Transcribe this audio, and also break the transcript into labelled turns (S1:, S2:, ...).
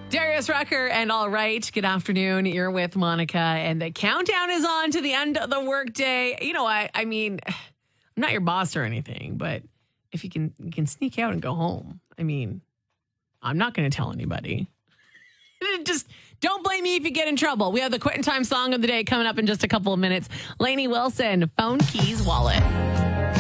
S1: Darius Rucker and All Right. Good afternoon. You're with Monica, and the countdown is on to the end of the workday. You know what? I mean, I'm not your boss or anything, but if you can sneak out and go home. I mean, I'm not going to tell anybody. Just don't blame me if you get in trouble. We have the Quitting Time song of the day coming up in just a couple of minutes. Lainey Wilson, Phone Keys Wallet.